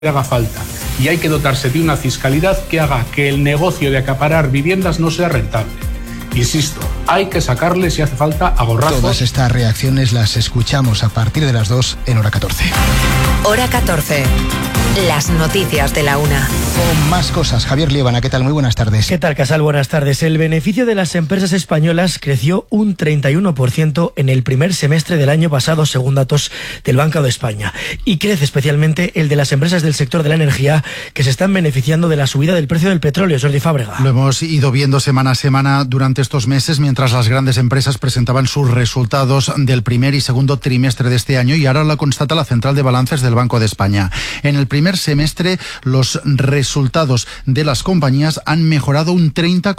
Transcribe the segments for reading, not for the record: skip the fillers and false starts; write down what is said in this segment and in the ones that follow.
haga falta. Y hay que dotarse de una fiscalidad que haga que el negocio de acaparar viviendas no sea rentable. Insisto, hay que sacarle, si hace falta, a gorrazos. Todas estas reacciones las escuchamos a partir de las 2 en Hora 14. Hora 14. Las noticias de la una. Con más cosas. Javier Liébana, ¿qué tal? Muy buenas tardes. ¿Qué tal, Casal? Buenas tardes. El beneficio de las empresas españolas creció un 31% en el primer semestre del año pasado, según datos del Banco de España. Y crece especialmente el de las empresas del sector de la energía, que se están beneficiando de la subida del precio del petróleo. Jordi Fábrega. Lo hemos ido viendo semana a semana durante estos meses, mientras las grandes empresas presentaban sus resultados del primer y segundo trimestre de este año, y ahora lo constata la Central de Balances del Banco de España. En el primer semestre, los resultados de las compañías han mejorado un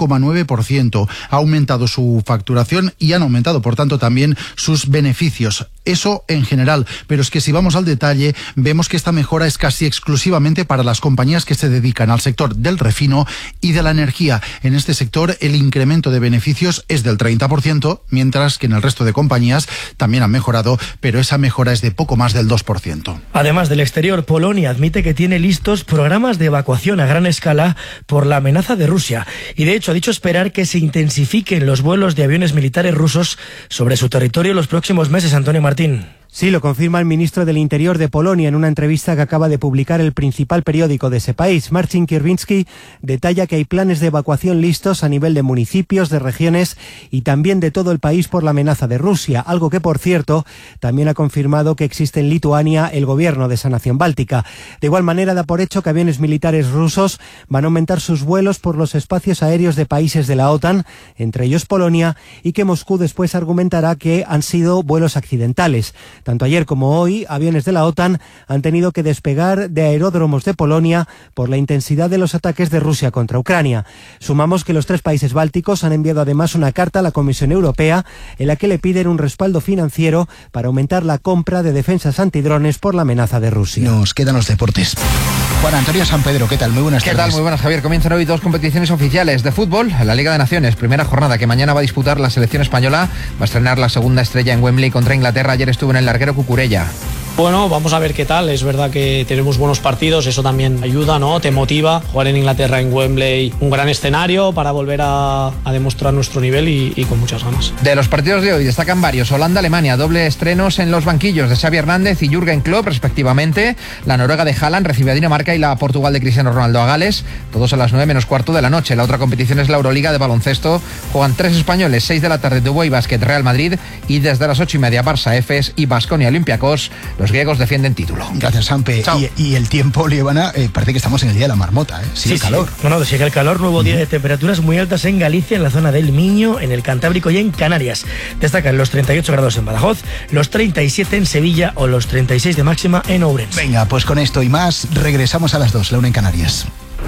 30,9%. Ha aumentado su facturación y han aumentado, por tanto, también sus beneficios. Eso en general, pero es que si vamos al detalle, vemos que esta mejora es casi exclusivamente para las compañías que se dedican al sector del refino y de la energía. En este sector, el incremento de beneficios es del 30%, mientras que en el resto de compañías también han mejorado, pero esa mejora es de poco más del 2%. Además del exterior, Polonia admite que tiene listos programas de evacuación a gran escala por la amenaza de Rusia. Y de hecho ha dicho esperar que se intensifiquen los vuelos de aviones militares rusos sobre su territorio en los próximos meses. Antonio Martín. Sí, lo confirma el ministro del Interior de Polonia en una entrevista que acaba de publicar el principal periódico de ese país. Marcin Kierwiński detalla que hay planes de evacuación listos a nivel de municipios, de regiones y también de todo el país por la amenaza de Rusia, algo que, por cierto, también ha confirmado que existe en Lituania el gobierno de esa nación báltica. De igual manera, da por hecho que aviones militares rusos van a aumentar sus vuelos por los espacios aéreos de países de la OTAN, entre ellos Polonia, y que Moscú después argumentará que han sido vuelos accidentales. Tanto ayer como hoy, aviones de la OTAN han tenido que despegar de aeródromos de Polonia por la intensidad de los ataques de Rusia contra Ucrania. Sumamos que los tres países bálticos han enviado además una carta a la Comisión Europea en la que le piden un respaldo financiero para aumentar la compra de defensas antidrones por la amenaza de Rusia. Nos quedan los deportes. Juan Antonio San Pedro, ¿qué tal? Muy buenas tardes. ¿Qué tal? Muy buenas, Javier. Comienzan hoy dos competiciones oficiales de fútbol. La Liga de Naciones, primera jornada que mañana va a disputar la selección española. Va a estrenar la segunda estrella en Wembley contra Inglaterra. Ayer estuvo en el larguero Cucurella. Bueno, vamos a ver qué tal. Es verdad que tenemos buenos partidos, eso también ayuda, ¿no? Te motiva. Jugar en Inglaterra, en Wembley, un gran escenario para volver a demostrar nuestro nivel y con muchas ganas. De los partidos de hoy destacan varios. Holanda-Alemania, doble estrenos en los banquillos de Xavi Hernández y Jürgen Klopp, respectivamente. La Noruega de Haaland recibe a Dinamarca y la Portugal de Cristiano Ronaldo a Gales, todos a las 9:15 de la noche. La otra competición es la Euroliga de baloncesto. Juegan tres españoles, 6 de la tarde, Dubái Basket Real Madrid, y desde las 8:30 Barça Efes y Baskonia Olympiacos. Los griegos defienden título. Gracias, Sampe. Y el tiempo, Liébana, parece que estamos en el día de la marmota, ¿eh? Sigue el calor. Sí. No, sigue el calor. Nuevo día de temperaturas muy altas en Galicia, en la zona del Miño, en el Cantábrico y en Canarias. Destacan los 38 grados en Badajoz, los 37 en Sevilla o los 36 de máxima en Ourense. Venga, pues con esto y más, regresamos a las 2, la 1 en Canarias.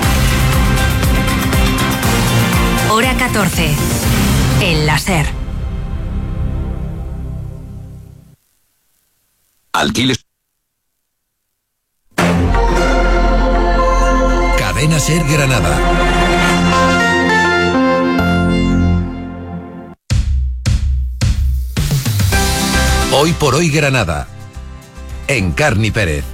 Hora 14. El láser. Alquiles. Cadena Ser Granada. Hoy por hoy Granada. Encarni Pérez.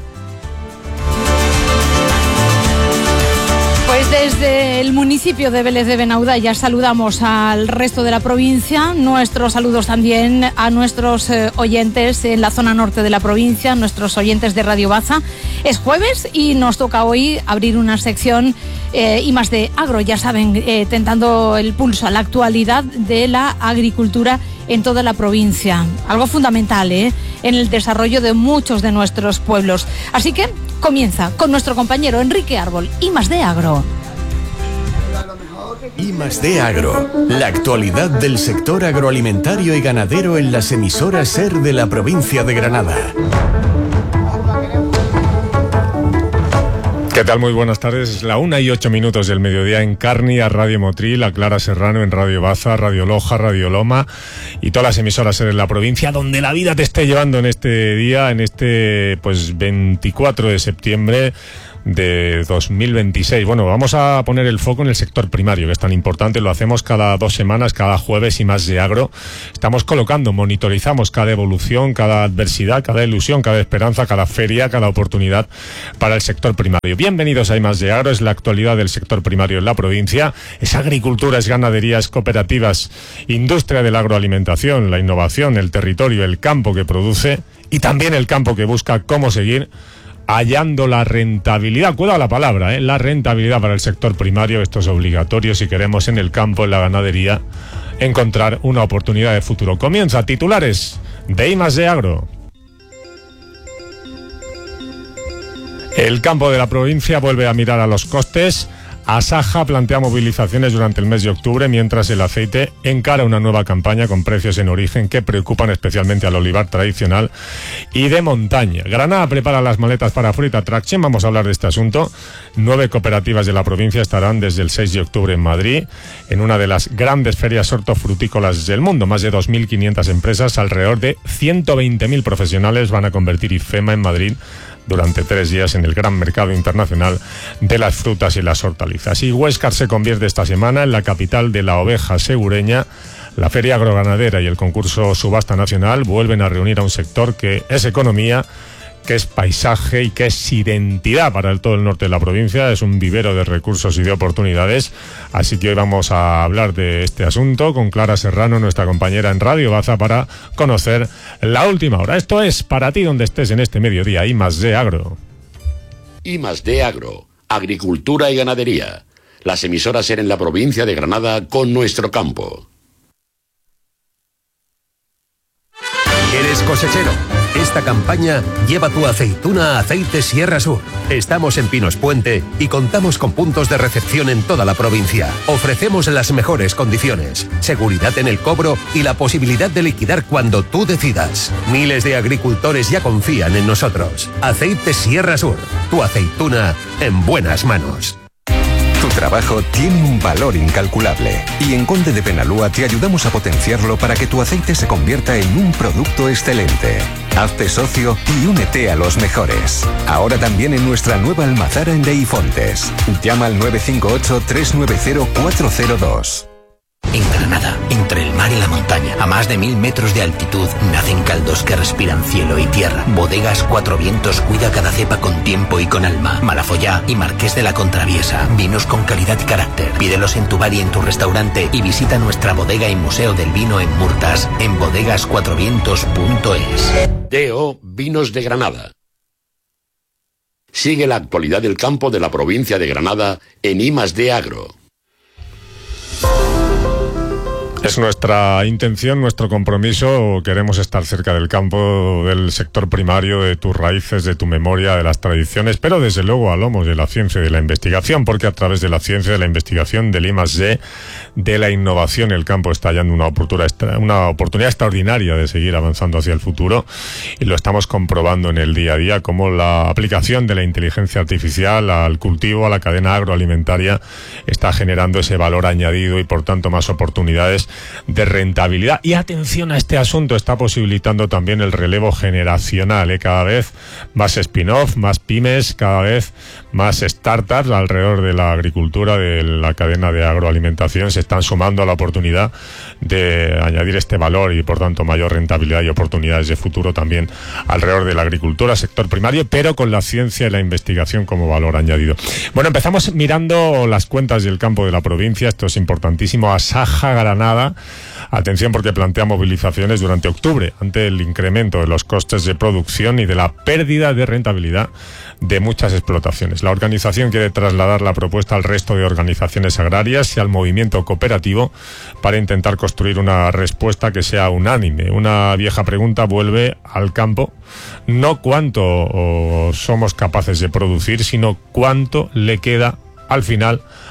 Pues desde el municipio de Vélez de Benauda ya saludamos al resto de la provincia. Nuestros saludos también a nuestros oyentes en la zona norte de la provincia, nuestros oyentes de Radio Baza. Es jueves y nos toca hoy abrir una sección I más D Agro, ya saben, tentando el pulso a la actualidad de la agricultura en toda la provincia. Algo fundamental en el desarrollo de muchos de nuestros pueblos. Así que comienza con nuestro compañero Enrique Árbol, I más D Agro. I más D Agro, la actualidad del sector agroalimentario y ganadero en las emisoras SER de la provincia de Granada. ¿Qué tal? Muy buenas tardes. La 1:08 del mediodía en Carni, a Radio Motril, a Clara Serrano en Radio Baza, Radio Loja, Radio Loma y todas las emisoras en la provincia, donde la vida te esté llevando en este día, en este 24 de septiembre. de 2026. Bueno, vamos a poner el foco en el sector primario, que es tan importante. Lo hacemos cada 2 semanas, cada jueves, y Más de Agro. Estamos colocando, monitorizamos cada evolución, cada adversidad, cada ilusión, cada esperanza, cada feria, cada oportunidad para el sector primario. Bienvenidos a Más de Agro. Es la actualidad del sector primario en la provincia. Es agricultura, es ganadería, es cooperativas, industria de la agroalimentación, la innovación, el territorio, el campo que produce y también el campo que busca cómo seguir hallando la rentabilidad. Cuidado la palabra, la rentabilidad para el sector primario. Esto es obligatorio si queremos en el campo, en la ganadería, encontrar una oportunidad de futuro. Comienza titulares de I+D Agro. El campo de la provincia vuelve a mirar a los costes. Asaja plantea movilizaciones durante el mes de octubre, mientras el aceite encara una nueva campaña con precios en origen que preocupan especialmente al olivar tradicional y de montaña. Granada prepara las maletas para Fruit Attraction. Vamos a hablar de este asunto. 9 cooperativas de la provincia estarán desde el 6 de octubre en Madrid, en una de las grandes ferias hortofrutícolas del mundo. Más de 2.500 empresas, alrededor de 120.000 profesionales van a convertir IFEMA en Madrid durante 3 días en el gran mercado internacional de las frutas y las hortalizas. Y Huéscar se convierte esta semana en la capital de la oveja segureña. La Feria Agroganadera y el concurso Subasta Nacional vuelven a reunir a un sector que es economía, que es paisaje y que es identidad para todo el norte de la provincia. Es un vivero de recursos y de oportunidades. Así que hoy vamos a hablar de este asunto con Clara Serrano, nuestra compañera en Radio Baza, para conocer la última hora. Esto es para ti donde estés en este mediodía. I+D Agro. I+D Agro, agricultura y ganadería. Las emisoras en la provincia de Granada con nuestro campo. ¿Eres cosechero? Esta campaña lleva tu aceituna a Aceites Sierra Sur. Estamos en Pinos Puente y contamos con puntos de recepción en toda la provincia. Ofrecemos las mejores condiciones, seguridad en el cobro y la posibilidad de liquidar cuando tú decidas. Miles de agricultores ya confían en nosotros. Aceites Sierra Sur, tu aceituna en buenas manos. Tu trabajo tiene un valor incalculable y en Conde de Penalúa te ayudamos a potenciarlo para que tu aceite se convierta en un producto excelente. Hazte socio y únete a los mejores. Ahora también en nuestra nueva almazara en Deifontes. Llama al 958-390-402. En Granada, entre el mar y la montaña, a más de 1000 metros de altitud, nacen caldos que respiran cielo y tierra. Bodegas Cuatro Vientos cuida cada cepa con tiempo y con alma. Malafollá y Marqués de la Contraviesa, vinos con calidad y carácter. Pídelos en tu bar y en tu restaurante y visita nuestra bodega y museo del vino en Murtas, en bodegascuatrovientos.es. DO Vinos de Granada. Sigue la actualidad del campo de la provincia de Granada en I+D Agro. Es nuestra intención, nuestro compromiso. Queremos estar cerca del campo, del sector primario, de tus raíces, de tu memoria, de las tradiciones, pero desde luego a lomos de la ciencia y de la investigación, porque a través de la ciencia, de la investigación, del I+D, de la innovación, el campo está hallando una oportunidad extraordinaria de seguir avanzando hacia el futuro, y lo estamos comprobando en el día a día, como la aplicación de la inteligencia artificial al cultivo, a la cadena agroalimentaria, está generando ese valor añadido y por tanto más oportunidades de rentabilidad. Y atención a este asunto, está posibilitando también el relevo generacional, cada vez más spin-off, más pymes, cada vez más startups alrededor de la agricultura, de la cadena de agroalimentación, se están sumando a la oportunidad de añadir este valor y por tanto mayor rentabilidad y oportunidades de futuro también alrededor de la agricultura, sector primario, pero con la ciencia y la investigación como valor añadido. Bueno, empezamos mirando las cuentas del campo de la provincia. Esto es importantísimo. Asaja Granada, atención, porque plantea movilizaciones durante octubre ante el incremento de los costes de producción y de la pérdida de rentabilidad de muchas explotaciones. La organización quiere trasladar la propuesta al resto de organizaciones agrarias y al movimiento cooperativo para intentar construir una respuesta que sea unánime. Una vieja pregunta vuelve al campo: no cuánto somos capaces de producir, sino cuánto le queda al final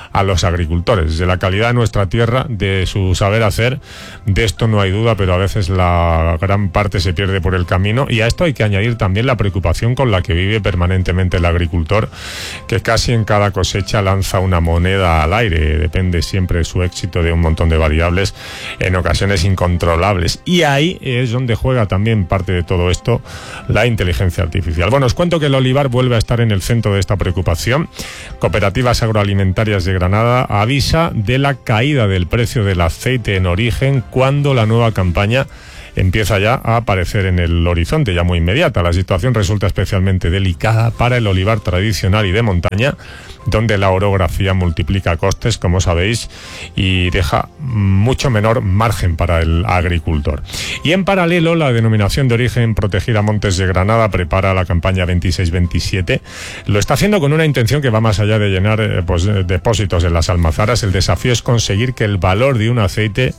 a los agricultores. De la calidad de nuestra tierra, de su saber hacer, de esto no hay duda, pero a veces la gran parte se pierde por el camino, y a esto hay que añadir también la preocupación con la que vive permanentemente el agricultor, que casi en cada cosecha lanza una moneda al aire. Depende siempre de su éxito de un montón de variables, en ocasiones incontrolables, y ahí es donde juega también parte de todo esto la inteligencia artificial. Bueno, os cuento que el olivar vuelve a estar en el centro de esta preocupación. Cooperativas Agroalimentarias de Granada avisa de la caída del precio del aceite en origen cuando la nueva campaña empieza ya a aparecer en el horizonte, ya muy inmediata. La situación resulta especialmente delicada para el olivar tradicional y de montaña, donde la orografía multiplica costes, como sabéis, y deja mucho menor margen para el agricultor. Y en paralelo, la denominación de origen protegida Montes de Granada prepara la campaña 26-27. Lo está haciendo con una intención que va más allá de llenar depósitos en las almazaras. El desafío es conseguir que el valor de un aceite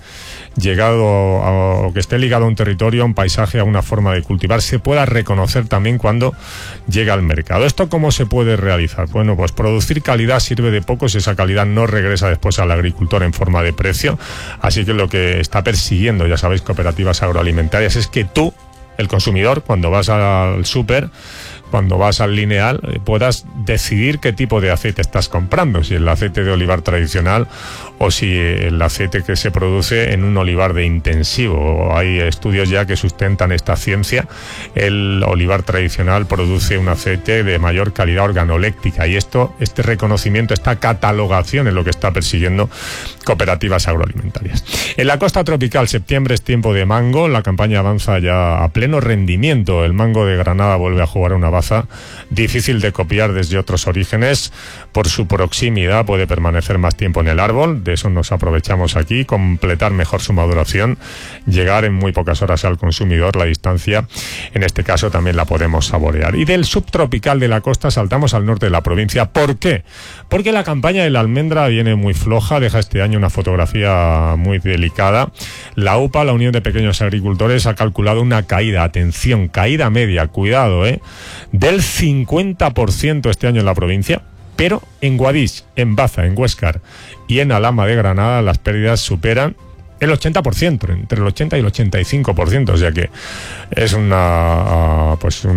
que esté ligado a un territorio, a un paisaje, a una forma de cultivar, se pueda reconocer también cuando llega al mercado. ¿Esto cómo se puede realizar? Bueno, pues producir calidad sirve de poco si esa calidad no regresa después al agricultor en forma de precio. Así que lo que está persiguiendo, ya sabéis, Cooperativas Agroalimentarias, es que tú, el consumidor, cuando vas al súper, cuando vas al lineal, puedas decidir qué tipo de aceite estás comprando, si el aceite de olivar tradicional o si el aceite que se produce en un olivar de intensivo. Hay estudios ya que sustentan esta ciencia. El olivar tradicional produce un aceite de mayor calidad organoléctrica, y este reconocimiento, esta catalogación es lo que está persiguiendo Cooperativas Agroalimentarias. En la costa tropical, septiembre es tiempo de mango. La campaña avanza ya a pleno rendimiento. El mango de Granada vuelve a jugar una baza difícil de copiar desde otros orígenes. Por su proximidad puede permanecer más tiempo en el árbol, de eso nos aprovechamos aquí, completar mejor su maduración, llegar en muy pocas horas al consumidor. La distancia, en este caso, también la podemos saborear. Y del subtropical de la costa saltamos al norte de la provincia. ¿Por qué? Porque la campaña de la almendra viene muy floja, deja este año una fotografía muy delicada. La UPA, la Unión de Pequeños Agricultores, ha calculado una caída, atención, caída media, cuidado, del 50% este año en la provincia, pero en Guadix, en Baza, en Huéscar y en Alhama de Granada las pérdidas superan el 80%, entre el 80 y el 85%, o sea que es una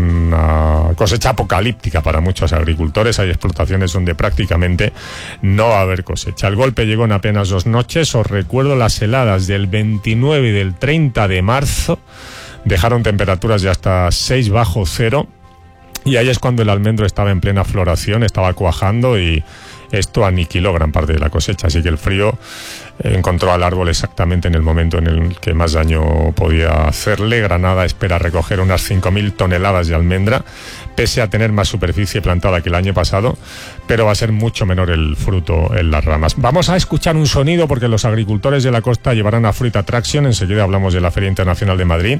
cosecha apocalíptica para muchos agricultores. Hay explotaciones donde prácticamente no va a haber cosecha. El golpe llegó en apenas 2 noches. Os recuerdo las heladas del 29 y del 30 de marzo, dejaron temperaturas de hasta 6 bajo cero, y ahí es cuando el almendro estaba en plena floración, estaba cuajando, y esto aniquiló gran parte de la cosecha. Así que el frío encontró al árbol exactamente en el momento en el que más daño podía hacerle. Granada espera recoger unas 5.000 toneladas de almendra, pese a tener más superficie plantada que el año pasado, pero va a ser mucho menor el fruto en las ramas. Vamos a escuchar un sonido, porque los agricultores de la costa llevarán a Fruit Attraction. Enseguida hablamos de la Feria Internacional de Madrid.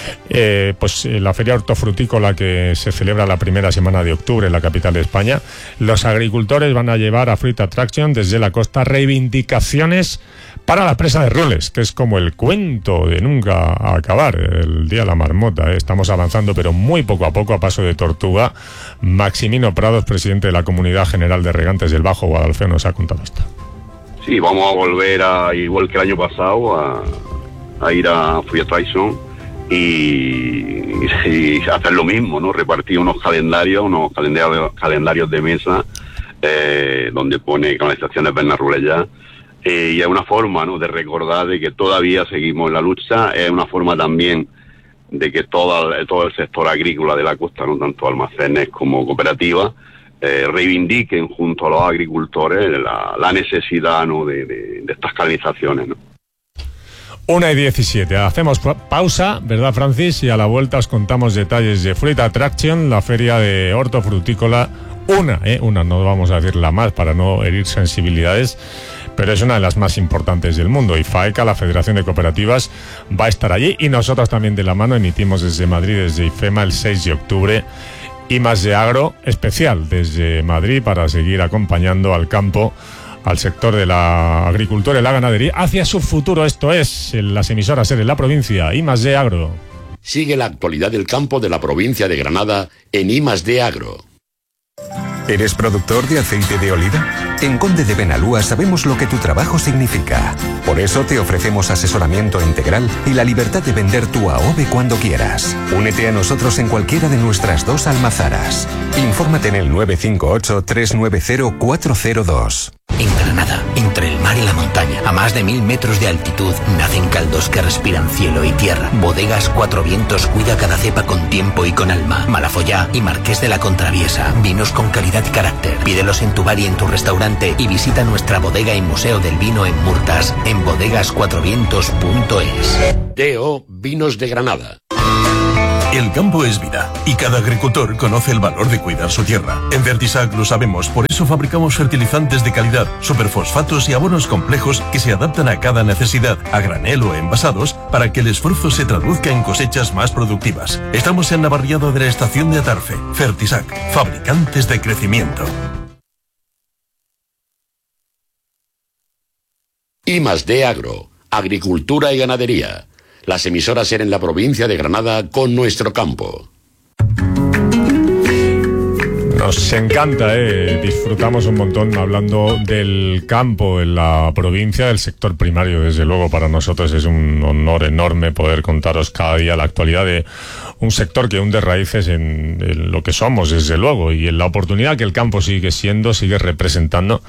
La feria hortofrutícola que se celebra la primera semana de octubre en la capital de España. Los agricultores van a llevar a Fruit Attraction desde la costa reivindicaciones para la presa de Rules, que es como el cuento de nunca acabar, el día de la marmota. Estamos avanzando, pero muy poco a poco, a paso de tortuga. Maximino Prados, presidente de la Comunidad General de Regantes del Bajo Guadalfeo, nos ha contado esto. Sí, vamos a volver igual que el año pasado, a ir a Fruit Attraction y hacer lo mismo, ¿no? Repartir unos calendarios de mesa, donde pone canalizaciones Bernarrules ya. Y es una forma, ¿no?, de recordar de que todavía seguimos en la lucha. Es una forma también de que todo el sector agrícola de la costa, no tanto almacenes como cooperativas, reivindiquen junto a los agricultores la necesidad, ¿no?, de estas canalizaciones, ¿no? 1:17. Hacemos pausa, ¿verdad, Francis? Y a la vuelta os contamos detalles de Fruit Attraction, la feria de hortofrutícola. Una, no vamos a decir la más para no herir sensibilidades, pero es una de las más importantes del mundo. Y FAECA, la Federación de Cooperativas, va a estar allí, y nosotros también de la mano emitimos desde Madrid, desde IFEMA, el 6 de octubre, I+D Agro especial desde Madrid, para seguir acompañando al campo, al sector de la agricultura y la ganadería hacia su futuro. Esto es en las emisoras en la provincia, I+D Agro. Sigue la actualidad del campo de la provincia de Granada en I+D Agro. ¿Eres productor de aceite de oliva? En Conde de Benalúa sabemos lo que tu trabajo significa. Por eso te ofrecemos asesoramiento integral y la libertad de vender tu AOVE cuando quieras. Únete a nosotros en cualquiera de nuestras 2 almazaras. Infórmate en el 958-390-402. En Granada, entre el mar y la montaña, a más de 1000 metros de altitud, nacen caldos que respiran cielo y tierra. Bodegas Cuatro Vientos cuida cada cepa con tiempo y con alma. Malafollá y Marqués de la Contraviesa, vinos con calidad y carácter. Pídelos en tu bar y en tu restaurante y visita nuestra bodega y museo del vino en Murtas, en bodegascuatrovientos.es. DO Vinos de Granada. El campo es vida y cada agricultor conoce el valor de cuidar su tierra. En Fertisac lo sabemos, por eso fabricamos fertilizantes de calidad, superfosfatos y abonos complejos que se adaptan a cada necesidad, a granel o envasados, para que el esfuerzo se traduzca en cosechas más productivas. Estamos en Navarriado de la estación de Atarfe. Fertisac, fabricantes de crecimiento. I+D Agro, Agricultura y Ganadería. Las emisoras en la provincia de Granada con nuestro campo. Nos encanta, disfrutamos un montón hablando del campo en la provincia, del sector primario. Desde luego para nosotros es un honor enorme poder contaros cada día la actualidad de un sector que hunde raíces en lo que somos, desde luego, y en la oportunidad que el campo sigue representando.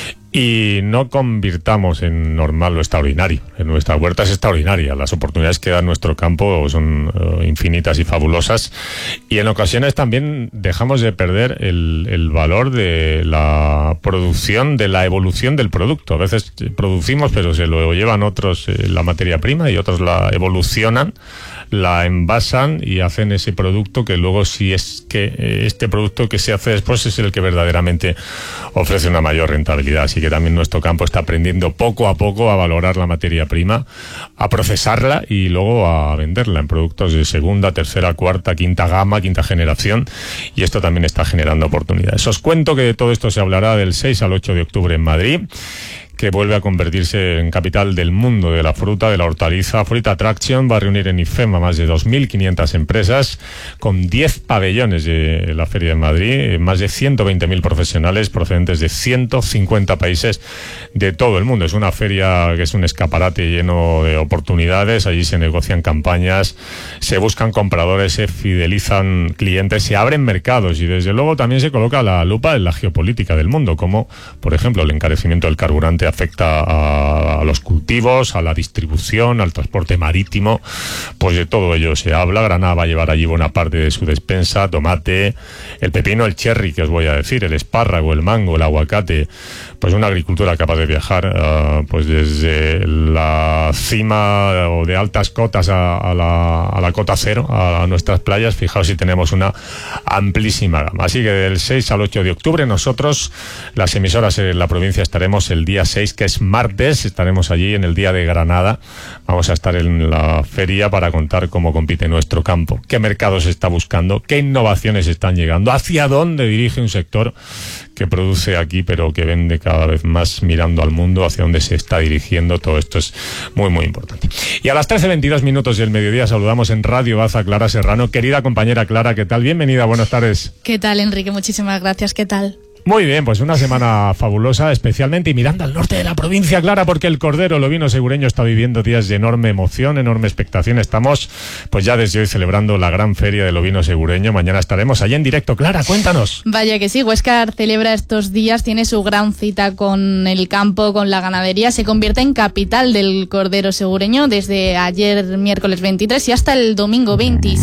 Y no convirtamos en normal lo extraordinario. En nuestra huerta es extraordinaria. Las oportunidades que da nuestro campo son infinitas y fabulosas. Y en ocasiones también dejamos de perder el valor de la producción, de la evolución del producto. A veces producimos, pero se lo llevan otros la materia prima y otros la evolucionan, la envasan y hacen ese producto que luego, si es que este producto que se hace después es el que verdaderamente ofrece una mayor rentabilidad. Así que también nuestro campo está aprendiendo poco a poco a valorar la materia prima, a procesarla y luego a venderla en productos de segunda, tercera, cuarta, quinta gama, quinta generación, y esto también está generando oportunidades. Os cuento que de todo esto se hablará del 6 al 8 de octubre en Madrid, que vuelve a convertirse en capital del mundo de la fruta, de la hortaliza. Fruit Attraction va a reunir en IFEMA más de 2.500 empresas con 10 pabellones de la Feria de Madrid, más de 120.000 profesionales procedentes de 150 países de todo el mundo. Es una feria que es un escaparate lleno de oportunidades. Allí se negocian campañas, se buscan compradores, se fidelizan clientes, se abren mercados y desde luego también se coloca la lupa en la geopolítica del mundo, como por ejemplo el encarecimiento del carburante afecta a los cultivos, a la distribución, al transporte marítimo. Pues de todo ello se habla. Granada va a llevar allí buena parte de su despensa: tomate, el pepino, el cherry, que os voy a decir, el espárrago, el mango, el aguacate. Pues una agricultura capaz de viajar pues desde la cima o de altas cotas a la cota cero, a nuestras playas. Fijaos si tenemos una amplísima gama. Así que del 6 al 8 de octubre nosotros, las emisoras en la provincia, estaremos el día 6, que es martes, estaremos allí en el Día de Granada. Vamos a estar en la feria para contar cómo compite nuestro campo, qué mercados se está buscando, qué innovaciones están llegando, hacia dónde dirige un sector que produce aquí pero que vende cada vez más mirando al mundo, hacia dónde se está dirigiendo. Todo esto es muy muy importante. Y a las 13:22 del mediodía saludamos en Radio Baza a Clara Serrano. Querida compañera Clara, ¿qué tal? Bienvenida, buenas tardes. ¿Qué tal, Enrique? Muchísimas gracias, ¿qué tal? Muy bien, pues una semana fabulosa, especialmente y mirando al norte de la provincia, Clara, porque el cordero, el ovino segureño, está viviendo días de enorme emoción, enorme expectación. Estamos pues ya desde hoy celebrando la gran feria del ovino segureño. Mañana estaremos allí en directo. Clara, cuéntanos. Vaya que sí, Huéscar celebra estos días, tiene su gran cita con el campo, con la ganadería. Se convierte en capital del cordero segureño desde ayer, miércoles 23, y hasta el domingo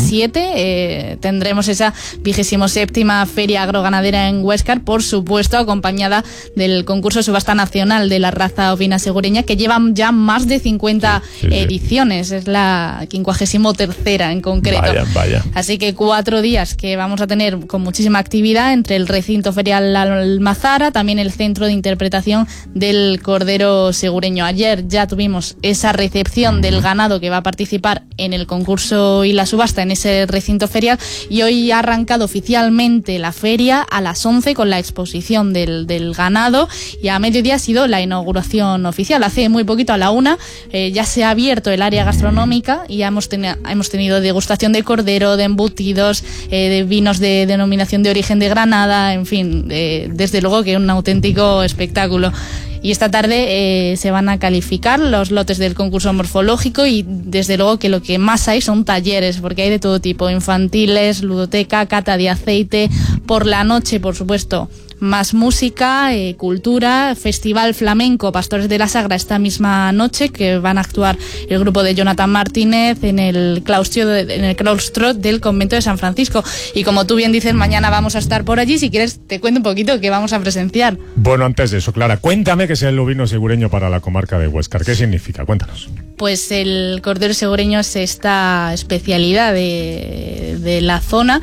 27 tendremos esa 27ª Feria Agroganadera en Huéscar, por supuesto acompañada del concurso de subasta nacional de la raza ovina segureña, que llevan ya más de 50 ediciones. Es la 53ª en concreto. Vaya. Así que 4 días que vamos a tener con muchísima actividad entre el recinto ferial Almazara, también el centro de interpretación del cordero segureño. Ayer ya tuvimos esa recepción del ganado que va a participar en el concurso y la subasta en ese recinto ferial, y hoy ha arrancado oficialmente la feria a las 11 con la exposición exposición del ganado, y a mediodía ha sido la inauguración oficial. Hace muy poquito, a la 1, ya se ha abierto el área gastronómica y ya hemos tenido degustación de cordero, de embutidos, de vinos de denominación de origen de Granada, en fin, desde luego que un auténtico espectáculo. Y esta tarde se van a calificar los lotes del concurso morfológico, y desde luego que lo que más hay son talleres, porque hay de todo tipo: infantiles, ludoteca, cata de aceite. Por la noche, por supuesto, más música, cultura, festival flamenco Pastores de la Sagra esta misma noche, que van a actuar el grupo de Jonathan Martínez en el claustro del convento de San Francisco. Y como tú bien dices, mañana vamos a estar por allí. Si quieres te cuento un poquito qué vamos a presenciar. Bueno, antes de eso, Clara, cuéntame qué es el ovino segureño para la comarca de Huéscar. ¿Qué significa? Cuéntanos. Pues el cordero segureño es esta especialidad de la zona,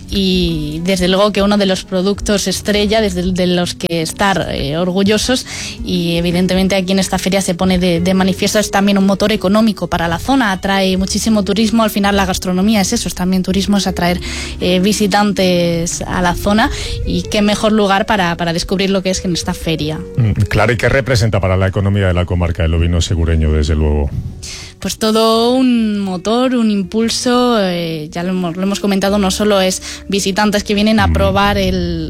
y desde luego que uno de los productos estrella de los que estar orgullosos, y evidentemente aquí en esta feria se pone de manifiesto. Es también un motor económico para la zona, atrae muchísimo turismo. Al final la gastronomía es eso, es también turismo, es atraer visitantes a la zona, y qué mejor lugar para descubrir lo que es en esta feria. Claro, ¿y qué representa para la economía de la comarca el ovino segureño, desde luego? Pues todo un motor, un impulso, ya lo hemos comentado, no solo es visitantes que vienen a probar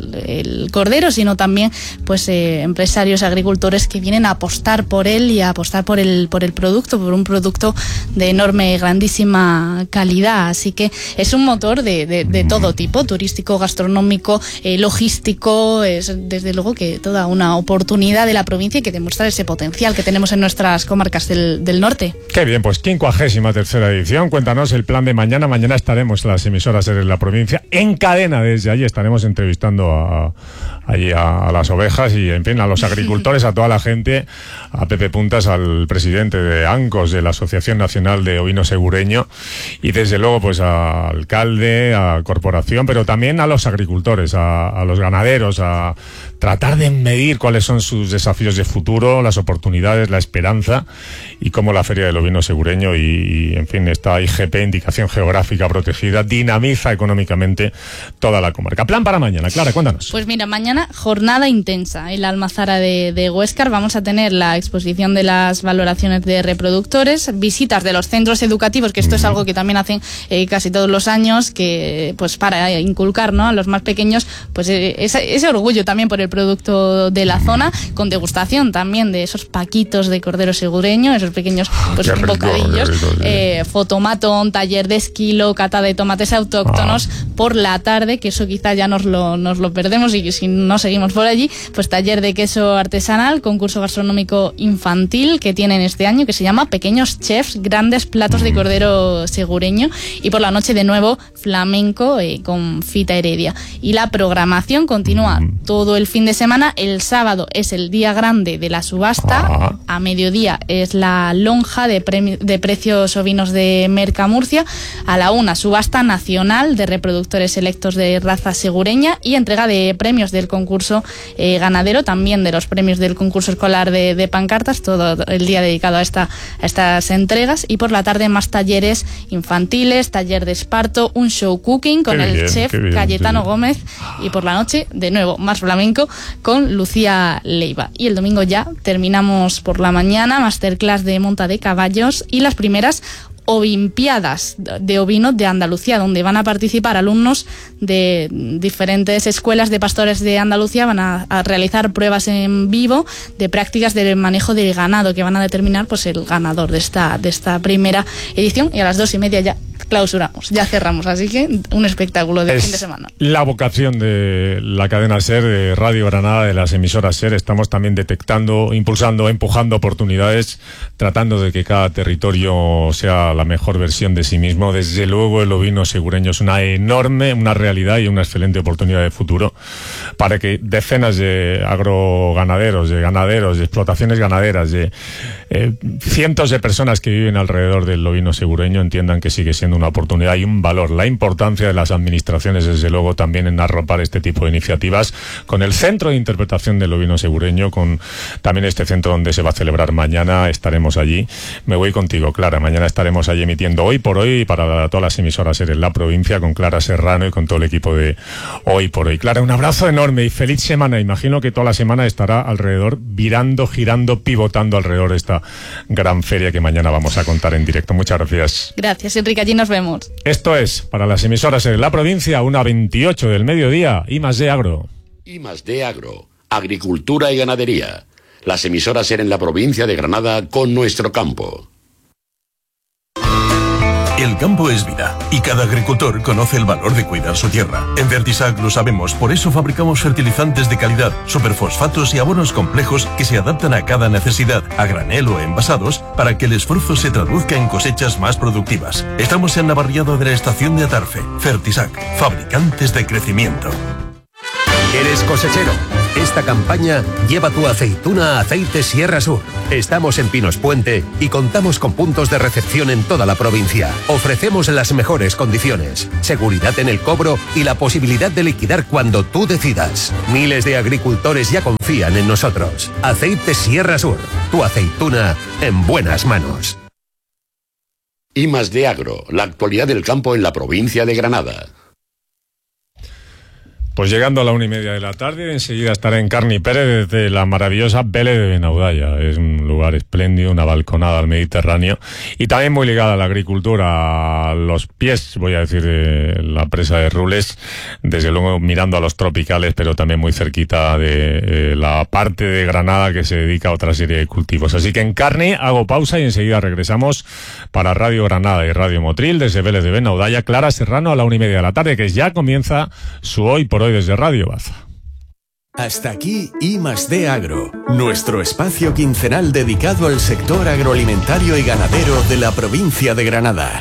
el cordero, sino también pues empresarios, agricultores que vienen a apostar por él y a apostar por el producto, por un producto de enorme, grandísima calidad. Así que es un motor de todo tipo: turístico, gastronómico, logístico. Es desde luego que toda una oportunidad de la provincia, y que demuestra ese potencial que tenemos en nuestras comarcas del norte. Qué bien, pues 53ª edición. Cuéntanos el plan de mañana. Mañana estaremos en las emisoras en la provincia, en cadena desde allí. Estaremos entrevistando allí a las ovejas y, en fin, a los agricultores, a toda la gente, a Pepe Puntas, al presidente de ANCOS, de la Asociación Nacional de Ovino Segureño, y desde luego pues a alcalde, a corporación, pero también a los agricultores, a los ganaderos, a tratar de medir cuáles son sus desafíos de futuro, las oportunidades, la esperanza, y cómo la Feria del Ovino Segureño y en fin, esta IGP, Indicación Geográfica Protegida, dinamiza económicamente toda la comarca. Plan para mañana, Clara, cuéntanos. Pues mira, mañana jornada intensa en la Almazara de Huéscar. Vamos a tener la exposición de las valoraciones de reproductores, visitas de los centros educativos, que esto es algo que también hacen casi todos los años, que pues para inculcar, ¿no?, a los más pequeños pues ese orgullo también por el producto de la zona, con degustación también de esos paquitos de cordero segureño, esos pequeños pues bocadillos, fotomatón, taller de esquilo, cata de tomates autóctonos. Por la tarde, que eso quizá ya nos lo perdemos, y si no seguimos por allí, pues taller de queso artesanal, concurso gastronómico infantil que tienen este año, que se llama Pequeños Chefs, grandes platos de cordero segureño, y por la noche de nuevo flamenco con Fita Heredia. Y la programación continúa todo el fin de semana. El sábado es el día grande de la subasta, a mediodía es la lonja de precios ovinos de Mercamurcia, a la 1 subasta nacional de reproductores selectos de raza segureña y entrega de premios del concurso ganadero, también de los premios del concurso escolar de pancartas, todo el día dedicado a estas entregas. Y por la tarde más talleres infantiles, taller de esparto, un show cooking con el chef Cayetano Gómez, y por la noche de nuevo más flamenco con Lucía Leiva. Y el domingo ya terminamos por la mañana, masterclass de monta de caballos y las primeras Olimpiadas de ovino de Andalucía, donde van a participar alumnos de diferentes escuelas de pastores de Andalucía. Van a realizar pruebas en vivo de prácticas del manejo del ganado, que van a determinar pues el ganador de esta primera edición. Y a las 2:30 ya clausuramos, ya cerramos, así que un espectáculo de fin de semana. La vocación de la cadena SER, de Radio Granada, de las emisoras SER. Estamos también detectando, impulsando, empujando oportunidades, tratando de que cada territorio sea la mejor versión de sí mismo. Desde luego el ovino segureño es una realidad y una excelente oportunidad de futuro para que decenas de agroganaderos, de ganaderos, de explotaciones ganaderas, de cientos de personas que viven alrededor del ovino segureño entiendan que sigue siendo una oportunidad y un valor. La importancia de las administraciones, desde luego, también en arropar este tipo de iniciativas, con el Centro de Interpretación del Ovino Segureño, con también este centro donde se va a celebrar mañana. Estaremos allí. Me voy contigo, Clara. Mañana estaremos allí emitiendo Hoy por Hoy para todas las emisoras en la provincia, con Clara Serrano y con todo el equipo de Hoy por Hoy. Clara, un abrazo enorme y feliz semana. Imagino que toda la semana estará alrededor, virando, girando, pivotando alrededor de esta gran feria que mañana vamos a contar en directo. Muchas gracias. Gracias, Enrique. Allí nos vemos. Esto es, para las emisoras en la provincia, 1:28 del mediodía, I+D Agro. I+D Agro, agricultura y ganadería. Las emisoras en la provincia de Granada con nuestro campo. El campo es vida y cada agricultor conoce el valor de cuidar su tierra. En Fertisac lo sabemos, por eso fabricamos fertilizantes de calidad, superfosfatos y abonos complejos que se adaptan a cada necesidad, a granel o envasados, para que el esfuerzo se traduzca en cosechas más productivas. Estamos en la barriada de la estación de Atarfe. Fertisac, fabricantes de crecimiento. ¿Eres cosechero? Esta campaña lleva tu aceituna a Aceite Sierra Sur. Estamos en Pinos Puente y contamos con puntos de recepción en toda la provincia. Ofrecemos las mejores condiciones, seguridad en el cobro y la posibilidad de liquidar cuando tú decidas. Miles de agricultores ya confían en nosotros. Aceite Sierra Sur, tu aceituna en buenas manos. I+D Agro, la actualidad del campo en la provincia de Granada. Pues llegando a la 1:30 de la tarde, enseguida estaré en Carni Pérez desde la maravillosa Vélez de Benaudalla. Es un lugar espléndido, una balconada al Mediterráneo y también muy ligada a la agricultura, a los pies, voy a decir, de la presa de Rules, desde luego mirando a los tropicales, pero también muy cerquita de la parte de Granada que se dedica a otra serie de cultivos. Así que en Carni hago pausa y enseguida regresamos para Radio Granada y Radio Motril desde Vélez de Benaudalla. Clara Serrano a la 1:30 de la tarde, que ya comienza su Hoy por Hoy desde Radio Baza. Hasta aquí I+D Agro, nuestro espacio quincenal dedicado al sector agroalimentario y ganadero de la provincia de Granada.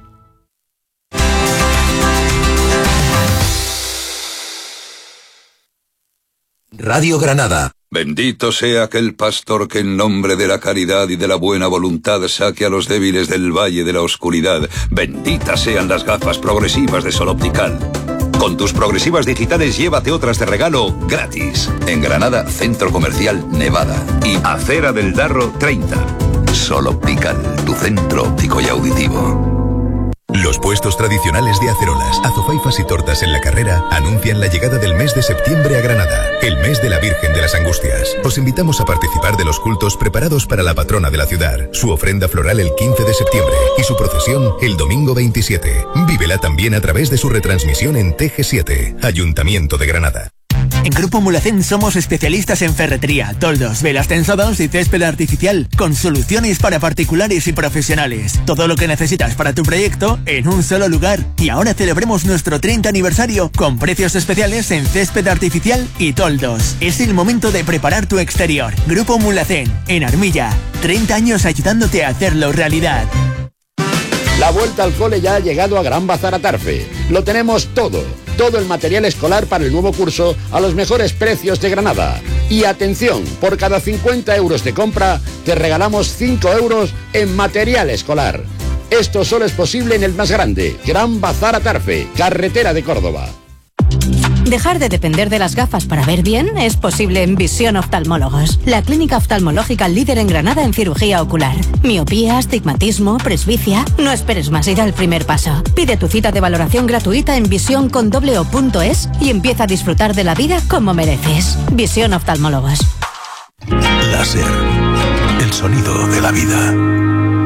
Radio Granada. Bendito sea aquel pastor que en nombre de la caridad y de la buena voluntad saque a los débiles del valle de la oscuridad. Benditas sean las gafas progresivas de Sol Optical. Con tus progresivas digitales llévate otras de regalo gratis. En Granada, Centro Comercial Nevada y Acera del Darro 30. Sol Optical, tu centro óptico y auditivo. Los puestos tradicionales de acerolas, azofaifas y tortas en la carrera anuncian la llegada del mes de septiembre a Granada, el mes de la Virgen de las Angustias. Os invitamos a participar de los cultos preparados para la patrona de la ciudad, su ofrenda floral el 15 de septiembre y su procesión el domingo 27. Vívela también a través de su retransmisión en TG7, Ayuntamiento de Granada. En Grupo Mulacén somos especialistas en ferretería, toldos, velas tensados y césped artificial, con soluciones para particulares y profesionales. Todo lo que necesitas para tu proyecto en un solo lugar. Y ahora celebremos nuestro 30 aniversario con precios especiales en césped artificial y toldos. Es el momento de preparar tu exterior. Grupo Mulacén, en Armilla. 30 años ayudándote a hacerlo realidad. La vuelta al cole ya ha llegado a Gran Bazar Atarfe. Lo tenemos todo el material escolar para el nuevo curso a los mejores precios de Granada. Y atención, por cada 50 euros de compra te regalamos 5 euros en material escolar. Esto solo es posible en el más grande, Gran Bazar Atarfe, carretera de Córdoba. Dejar de depender de las gafas para ver bien es posible en Visión Oftalmólogos, la clínica oftalmológica líder en Granada en cirugía ocular. Miopía, astigmatismo, presbicia. No esperes más y da el primer paso. Pide tu cita de valoración gratuita en vision.es y empieza a disfrutar de la vida como mereces. Visión Oftalmólogos. Láser, el sonido de la vida.